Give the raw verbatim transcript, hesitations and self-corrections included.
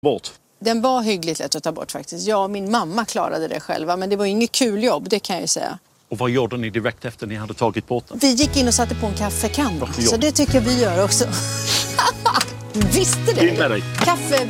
bort? Den var hyggligt lätt att ta bort faktiskt. Jag och min mamma klarade det själva, men det var inget kul jobb, det kan jag ju säga. Och vad gjorde ni direkt efter ni hade tagit bort den? Vi gick in och satte på en kaffekanna, så det tycker jag vi gör också. Visste det? In med dig. Kaffe,